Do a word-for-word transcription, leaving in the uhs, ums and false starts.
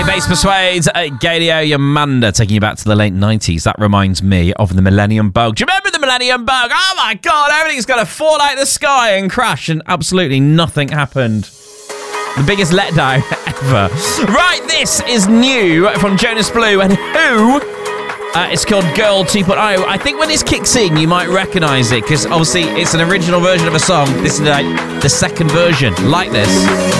Bass Persuades, uh, Gadio Yamanda, taking you back to the late nineties. That reminds me of the Millennium Bug. Do you remember the Millennium Bug? Oh my God, everything's going to fall out of the sky and crash, and absolutely nothing happened. The biggest letdown ever. Right, this is new from Jonas Blue and Who. Uh, it's called Girl two point oh. I think when this kicks in, you might recognise it, because obviously it's an original version of a song. This is like the second version, like this.